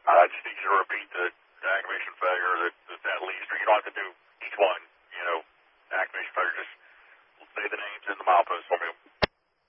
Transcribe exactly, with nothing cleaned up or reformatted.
I just need you to repeat the, the activation failure that, that that leads to. You don't have to do each one, you know, activation failure. Just say the names and the mileposts for me.